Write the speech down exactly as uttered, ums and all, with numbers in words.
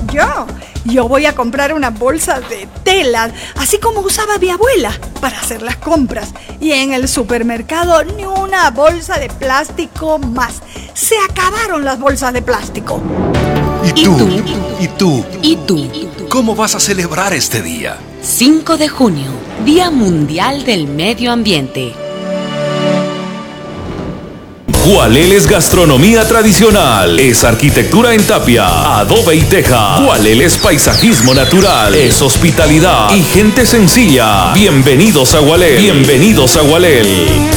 Yo, yo voy a comprar una bolsa de tela, así como usaba mi abuela, para hacer las compras. Y en el supermercado ni una bolsa de plástico más. Se acabaron las bolsas de plástico. ¿Y tú? ¿Y tú? ¿Y tú? ¿Cómo vas a celebrar este día? cinco de junio, Día Mundial del Medio Ambiente. Gualeles Gastronomía Tradicional. Es arquitectura en tapia, adobe y teja. Gualeles Paisajismo Natural. Es hospitalidad y gente sencilla. Bienvenidos a Gualel. Bienvenidos a Gualel.